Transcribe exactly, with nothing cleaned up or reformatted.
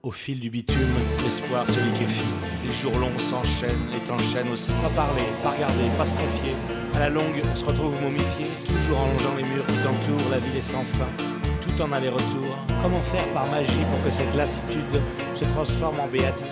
Au fil du bitume, l'espoir se liquéfie. Les jours longs s'enchaînent, les temps chaînent aussi. Pas parler, pas regarder, pas se confier. À la longue, on se retrouve momifié, toujours en longeant les murs qui t'entourent. La ville est sans fin, tout en aller-retour. Comment faire par magie pour que cette lassitude se transforme en béatitude?